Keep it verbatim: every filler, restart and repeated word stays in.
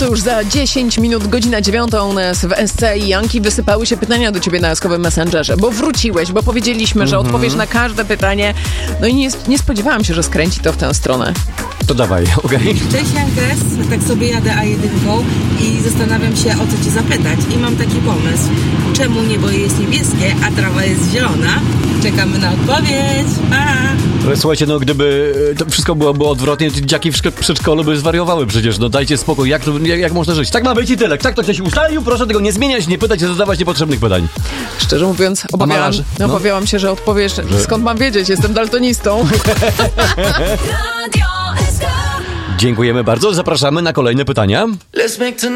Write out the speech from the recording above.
to już za dziesięć minut, godzina dziewiąta u nas w S C i Janki. Wysypały się pytania do ciebie na jaskowym Messengerze, bo wróciłeś, bo powiedzieliśmy, że odpowiesz na każde pytanie. No i nie, nie spodziewałam się, że skręci to w tę stronę. To dawaj, okej. Okay. Cześć Jankes, tak sobie jadę A jeden i zastanawiam się, o co cię zapytać. I mam taki pomysł. Czemu niebo jest niebieskie, a trawa jest zielona? Czekamy na odpowiedź. Pa! Słuchajcie, no gdyby to wszystko było, było odwrotnie, to dzieciaki w przedszkolu by zwariowały przecież. No dajcie spokój, jak, to, jak, jak można żyć? Tak ma być i tyle. Tak to ktoś ustalił, proszę tego nie zmieniać, nie pytać, nie zadawać niepotrzebnych pytań. Szczerze mówiąc, obawiałam, no. obawiałam się, że odpowiesz, że... skąd mam wiedzieć, jestem daltonistą. Dziękujemy bardzo, zapraszamy na kolejne pytania.